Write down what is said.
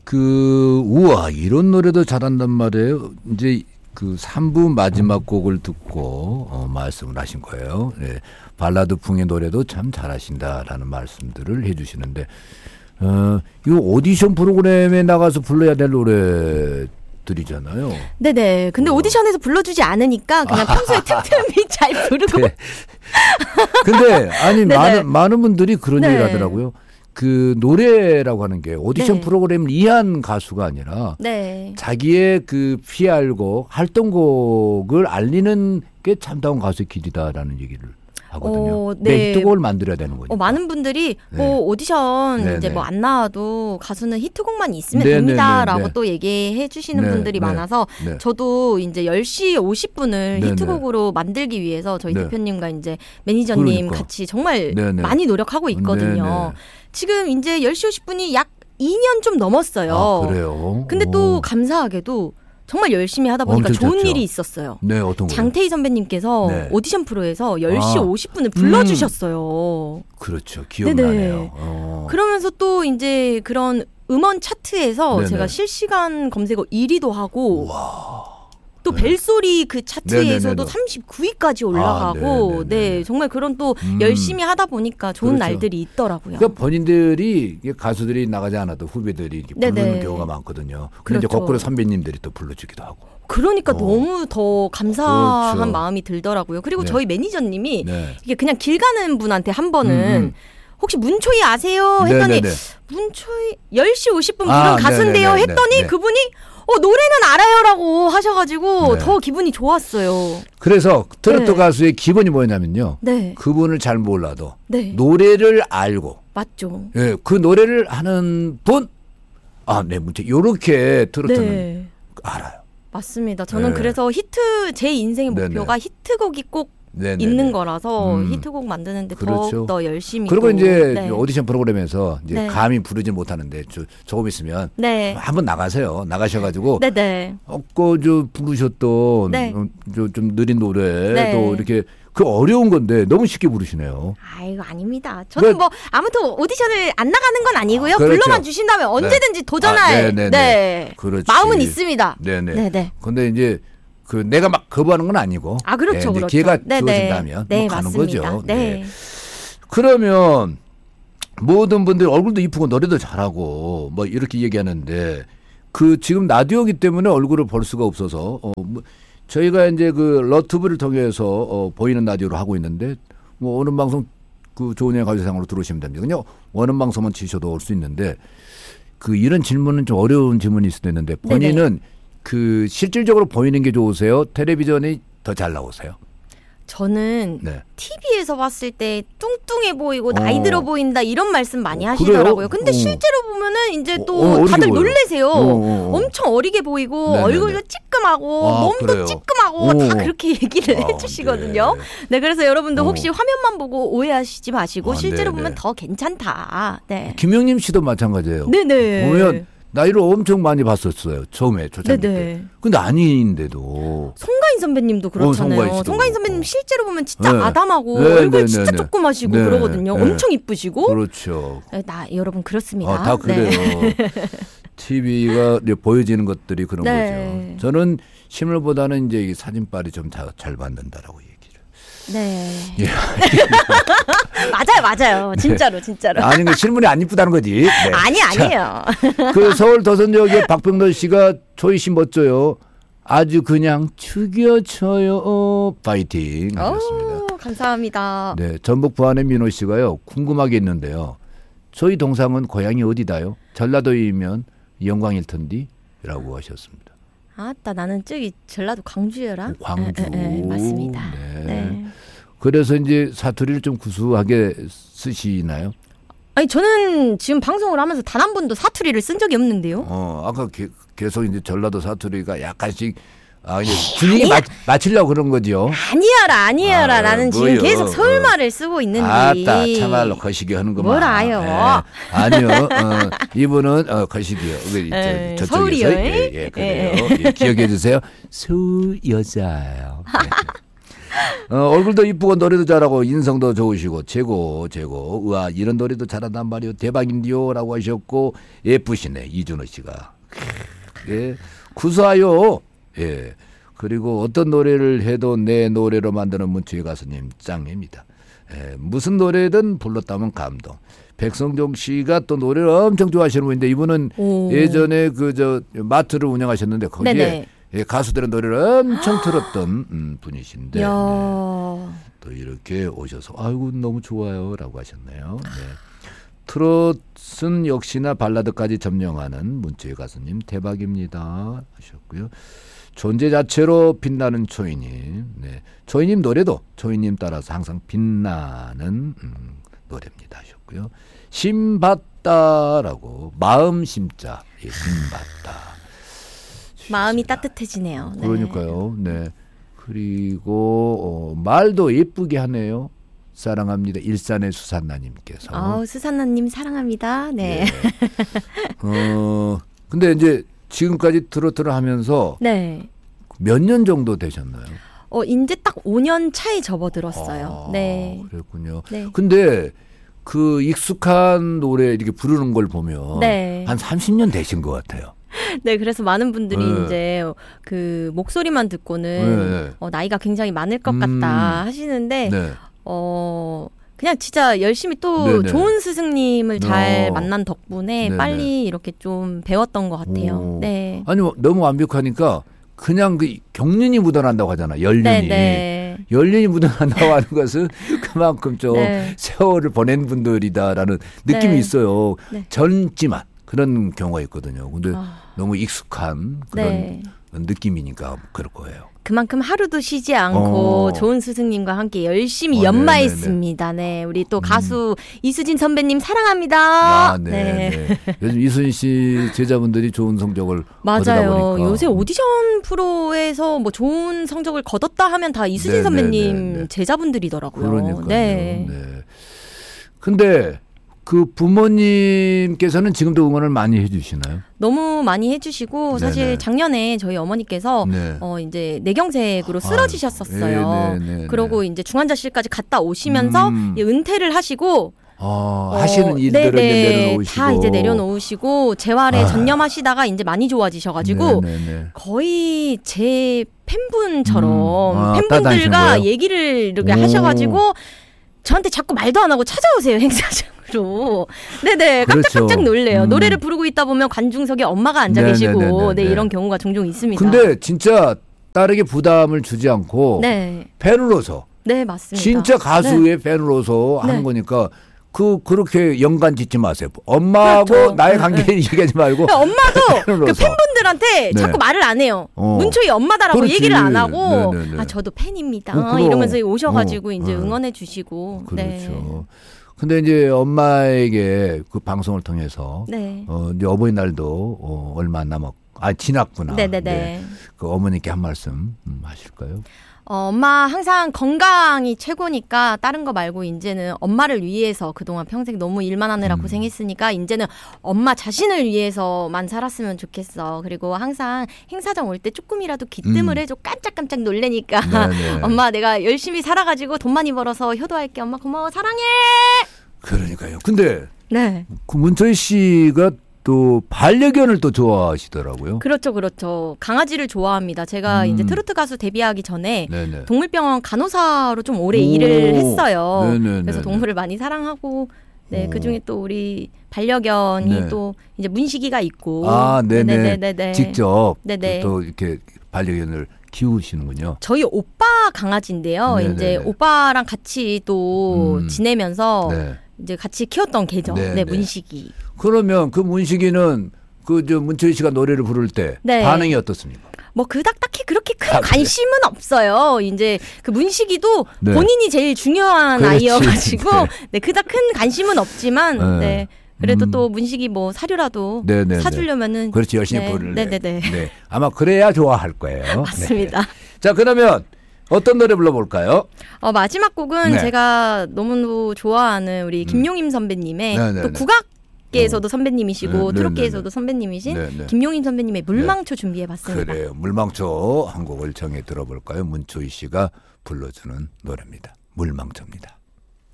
우와, 이런 노래도 잘한단 말이에요. 이제 그 3부 마지막 곡을 듣고 말씀을 하신 거예요. 네. 발라드 풍의 노래도 참 잘하신다라는 말씀들을 해주시는데, 이 오디션 프로그램에 나가서 불러야 될 노래들이잖아요. 네네. 근데 오디션에서 불러주지 않으니까 그냥 평소에 틈틈이 잘 부르고. 네. 근데 아니 많은 분들이 그런 얘기를 하더라고요. 그 노래라고 하는 게 오디션 프로그램을 이해한 가수가 아니라 자기의 그 피 알고 활동곡을 알리는 게 참다운 가수의 길이다라는 얘기를 하거든요. 내 히트곡을 만들어야 되는 거니까. 많은 분들이 뭐 오디션 이제 뭐 안 나와도 가수는 히트곡만 있으면 됩니다라고 또 얘기해 주시는 분들이 많아서 저도 이제 10시 50분을 히트곡으로 만들기 위해서 저희 대표님과 이제 매니저님 같이 정말 많이 노력하고 있거든요. 지금 이제 10시 50분이 약 2년 좀 넘었어요. 아, 그래요? 근데 또 감사하게도 정말 열심히 하다 보니까 좋은 일이 있었어요. 네, 어떤 거요? 장태희 선배님께서 오디션 프로에서 10시 50분을 불러주셨어요. 그렇죠. 기억나네요. 그러면서 또 이제 그런 음원 차트에서 제가 실시간 검색어 1위도 하고 또 벨소리 그 차트에서도 39위까지 올라가고 정말 그런 또 열심히 하다 보니까 좋은 날들이 있더라고요. 그러니까 본인들이 가수들이 나가지 않아도 후배들이 부르는 경우가 많거든요. 그런데 이제 거꾸로 선배님들이 또 불러주기도 하고. 그러니까 너무 더 감사한 마음이 들더라고요. 그리고 저희 매니저님이 이게 그냥 길 가는 분한테 한 번은 혹시 문초희 아세요? 했더니 문초희 10시 50분 부른 가수인데요 했더니 그분이 노래는 알아요라고 하셔가지고 더 기분이 좋았어요. 그래서 트로트 가수의 기본이 뭐냐면요. 그분을 잘 몰라도 노래를 알고. 맞죠. 그 노래를 하는 분, 문제 요렇게 트로트는 알아요. 맞습니다. 저는 그래서 제 인생의 목표가 히트곡이 꼭 있는 거라서 히트곡 만드는데 더욱더 열심히. 그리고 이제 오디션 프로그램에서 이제 감히 부르지 못하는데 조금 있으면 한번 나가세요. 나가셔가지고 부르셨던 좀 느린 노래도 이렇게 그 어려운 건데 너무 쉽게 부르시네요. 아이고 아닙니다. 저는 뭐 아무튼 오디션을 안 나가는 건 아니고요. 불러만 주신다면 언제든지 도전할 마음은 있습니다. 네네. 근데 이제 내가 막 거부하는 건 아니고. 그렇죠. 기회가 주어진다면 가는 거죠. 그러면 모든 분들 얼굴도 이쁘고 노래도 잘하고 뭐 이렇게 얘기하는데 지금 라디오기 때문에 얼굴을 볼 수가 없어서 저희가 이제 러튜브를 통해서 보이는 라디오로 하고 있는데 뭐 어느 방송 좋은 여행 가요상으로 들어오시면 됩니다. 그냥 원음 방송만 치셔도 올 수 있는데 이런 질문은 좀 어려운 질문이 있을 수도 있는데 본인은 실질적으로 보이는 게 좋으세요? 텔레비전이 더 잘 나오세요? 저는 TV에서 봤을 때 뚱뚱해 보이고 나이 들어 보인다 이런 말씀 많이 하시더라고요. 근데 실제로 보면은 이제 또 다들 놀래세요. 엄청 어리게 보이고 얼굴도 찌끔하고 몸도 찌끔하고 다 그렇게 얘기를 해주시거든요. 그래서 여러분들 혹시 화면만 보고 오해하시지 마시고 실제로 보면 더 괜찮다. 김영림 씨도 마찬가지예요. 네네. 보면 나이를 엄청 많이 봤었어요. 처음에 초창기 때. 근데 아닌데도. 송가인 선배님도 그렇잖아요. 송가인 선배님 실제로 보면 진짜 아담하고 얼굴 진짜 조그마시고 그러거든요. 엄청 이쁘시고. 그렇죠. 여러분 그렇습니다. 다 그래요. TV가 보여지는 것들이 그런 거죠. 저는 실물보다는 이제 사진빨이 좀 잘 받는다라고 얘기를. 맞아요. 진짜로. 아니, 실물이 안 이쁘다는 거지. 아니에요. 서울 도선역의 박병돈 씨가 초희 씨 멋져요. 아주 그냥 죽여줘요. 파이팅. 하셨습니다. 감사합니다. 전북 부안의 민호 씨가요. 궁금하게 있는데요. 저희 동상은 고향이 어디다요? 전라도이면 영광일 텐디? 라고 하셨습니다. 나는 저기 전라도 광주여라. 광주. 맞습니다. 그래서 이제 사투리를 좀 구수하게 쓰시나요? 아니 저는 지금 방송을 하면서 단 한 번도 사투리를 쓴 적이 없는데요. 아까 계속 이제 전라도 사투리가 약간씩 분위기 맞추려고 그런 거죠. 아니여라. 나는 지금 계속 서울말을 쓰고 있는데. 참말로 거시기 하는 거만. 뭐라요? 아니요. 이분은 거시기요. 서울이요. 그래요. 기억해 주세요. 수 여자예요. 얼굴도 이쁘고 노래도 잘하고 인성도 좋으시고 최고. 우와 이런 노래도 잘한단 말이요. 대박인디요 라고 하셨고 예쁘시네 이준호 씨가. 예. 구수하요. 예. 그리고 어떤 노래를 해도 내 노래로 만드는 문초희 가수님 짱입니다. 예. 무슨 노래든 불렀다면 감동. 백성종 씨가 또 노래를 엄청 좋아하시는 분인데 이분은 예전에 마트를 운영하셨는데 거기에 예, 가수들의 노래를 엄청 틀었던 분이신데 네. 또 이렇게 오셔서 아이고 너무 좋아요라고 하셨네요. 네. 트롯은 역시나 발라드까지 점령하는 문초희 가수님 대박입니다 하셨고요. 존재 자체로 빛나는 초이님. 네. 초이님 노래도 초이님 따라서 항상 빛나는 노래입니다 하셨고요. 심봤다라고 마음 심자. 예, 심봤다. 마음이 따뜻해지네요. 네. 그러니까요. 네. 그리고 말도 예쁘게 하네요. 사랑합니다. 일산의 수산나님께서. 수산나님 사랑합니다. 네. 근데 이제 지금까지 트로트를 하면서 네. 몇 년 정도 되셨나요? 이제 딱 5년 차에 접어들었어요. 네. 그랬군요. 네. 근데 그 익숙한 노래 이렇게 부르는 걸 보면 네. 한 30년 되신 것 같아요. 네, 그래서 많은 분들이 이제 그 목소리만 듣고는 나이가 굉장히 많을 것 같다 하시는데 그냥 진짜 열심히 또 좋은 스승님을 잘 만난 덕분에 빨리 이렇게 좀 배웠던 것 같아요. 네. 아니 너무 완벽하니까 그냥 그 경륜이 묻어난다고 하잖아. 연륜이. 연륜이 묻어난다고 하는 것은 그만큼 좀 세월을 보낸 분들이다라는 느낌이 있어요. 젊지만 그런 경우가 있거든요. 근데 너무 익숙한 그런 느낌이니까 그럴 거예요. 그만큼 하루도 쉬지 않고 좋은 스승님과 함께 열심히 연마했습니다. 네, 우리 또 가수 이수진 선배님 사랑합니다. 네. 요즘 이수진 씨 제자분들이 좋은 성적을 거두다 보니까. 요새 오디션 프로에서 뭐 좋은 성적을 거뒀다 하면 다 이수진 선배님 제자분들이더라고요. 그러니까요. 네. 근데 그 부모님께서는 지금도 응원을 많이 해주시나요? 너무 많이 해주시고 사실 작년에 저희 어머니께서 이제 뇌경색으로 쓰러지셨었어요. 그러고 이제 중환자실까지 갔다 오시면서 은퇴를 하시고 하시는 일들을 내려놓으시고 다 이제 내려놓으시고 재활에 전념하시다가 이제 많이 좋아지셔가지고 거의 제 팬분처럼 팬분들과 얘기를 이렇게 하셔가지고 저한테 자꾸 말도 안 하고 찾아오세요 행사장으로. 네네 깜짝깜짝 놀래요. 노래를 부르고 있다 보면 관중석에 엄마가 앉아 계시고 이런 경우가 종종 있습니다. 근데 진짜 딸에게 부담을 주지 않고 팬으로서 네 맞습니다. 진짜 가수의 팬으로서 하는 거니까 그렇게 연관 짓지 마세요. 엄마하고 나의 관계를 얘기하지 말고 엄마도 그 팬분들한테 자꾸 말을 안 해요. 문초희 엄마다라고 얘기를 안 하고 저도 팬입니다. 이러면서 오셔가지고 이제 응원해 주시고. 그렇죠. 근데 이제 엄마에게 그 방송을 통해서 이제 어버이날도 얼마 안 지났구나. 그 어머니께 한 말씀 하실까요? 엄마 항상 건강이 최고니까 다른 거 말고 이제는 엄마를 위해서 그동안 평생 너무 일만 하느라 고생했으니까 이제는 엄마 자신을 위해서만 살았으면 좋겠어. 그리고 항상 행사장 올 때 조금이라도 기뜸을 해줘. 깜짝깜짝 놀래니까 엄마 내가 열심히 살아가지고 돈 많이 벌어서 효도할게. 엄마 고마워 사랑해. 그러니까요. 근데 그 문초희 씨가 또 반려견을 또 좋아하시더라고요. 그렇죠. 강아지를 좋아합니다. 제가 이제 트로트 가수 데뷔하기 전에 동물병원 간호사로 좀 오래 일을 했어요. 그래서 동물을 많이 사랑하고 그중에 또 우리 반려견이 또 이제 문식이가 있고 직접 또 이렇게 반려견을 키우시는군요. 저희 오빠 강아지인데요. 이제 오빠랑 같이 또 지내면서 이제 같이 키웠던 개죠. 문식이. 그러면 그 문식이는 문초희 씨가 노래를 부를 때 반응이 어떻습니까? 뭐 그닥 딱히 그렇게 큰 관심은 없어요. 이제 그 문식이도 본인이 제일 중요한 아이여가지고 그닥 큰 관심은 없지만 그래도 또 문식이 뭐 사료라도 사주려면은 그렇지 열심히 부르네. 아마 그래야 좋아할 거예요. 맞습니다. 자 그러면 어떤 노래 불러볼까요? 마지막 곡은 제가 너무 좋아하는 우리 김용임 선배님의 또 국악 랩계에서도 선배님이시고 트롯계에서도 선배님이신 김용임 선배님의 물망초 준비해봤습니다. 그래요. 물망초 한 곡을 정해 들어볼까요? 문초희 씨가 불러주는 노래입니다. 물망초입니다.